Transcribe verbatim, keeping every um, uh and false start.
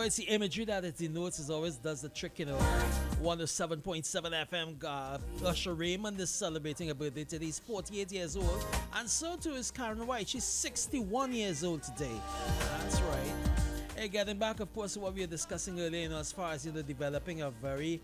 it's the imagery that it denotes is always does the trick, you know. one oh seven point seven F M, uh, Usher Raymond is celebrating a birthday today. He's forty-eight years old. And so too is Karen White. She's sixty-one years old today. That's right. Hey, getting back, of course, to what we were discussing earlier, you know, as far as, you know, developing a very